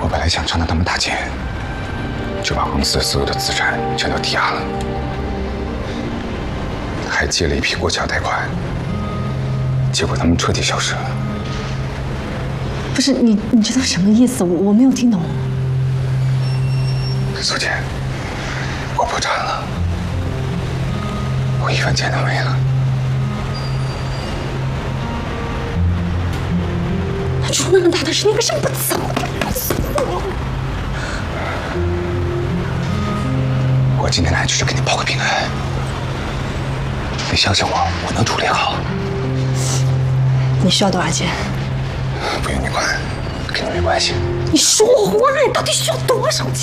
我本来想趁他们打钱，就把公司所有的资产全都抵押了，还借了一批过桥贷款，结果他们彻底消失了。 不是你这都什么意思？我没有听懂。 苏姐，我破产了，我1分钱都没了。 那出那么大的事，你为什么不早点告诉我？ 我今天来就是给你报个平安。你相信我，我能处理好。 你需要多少钱？ 不用你管，跟你没关系。 你说话呀，到底需要多少钱？